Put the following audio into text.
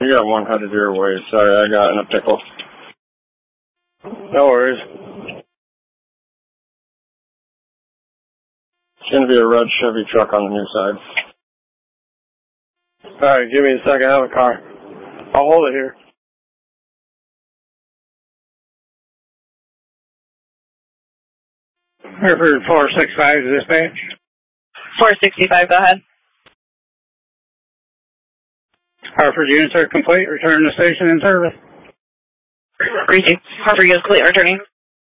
You got one headed your way. Sorry, I got in a pickle. No worries. It's going to be a red Chevy truck on the new side. Alright, give me a second. I have a car. I'll hold it here. Hereford 465 dispatch. 465, go ahead. Hereford units are complete. Return to station in service. Hartford units complete, returning.